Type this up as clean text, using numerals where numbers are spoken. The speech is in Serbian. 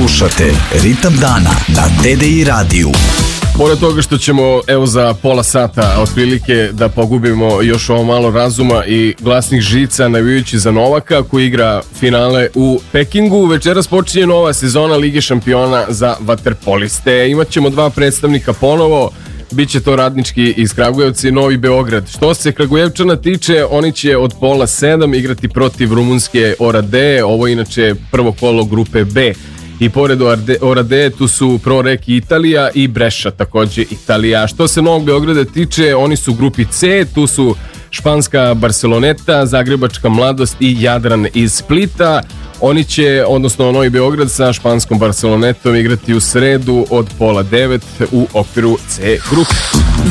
Slušate Ritam dana na TDI radiju. Pored toga što ćemo za pola sata otprilike da pogubimo još ovo malo razuma i glasnih žica navijajući za Novaka koji igra finale u Pekingu, večeras počinje nova sezona Lige šampiona za vaterpoliste. Imaćemo dva predstavnika ponovo, biće to Radnički iz Kragujevca i Novi Beograd. Što se Kragujevčana tiče, oni će od pola 7 igrati protiv rumunske Oradee, ovo je inače prvo kolo grupe B. I pored Oradee tu su Prorek Italija i Breša takođe Italija. Što se Novog Beograda tiče, oni su u grupi C, tu su španska Barceloneta, Zagrebačka Mladost i Jadran iz Splita. Oni će, odnosno Novi Beograd sa španskom Barcelonetom igrati u sredu od pola 9 u okviru C grupe.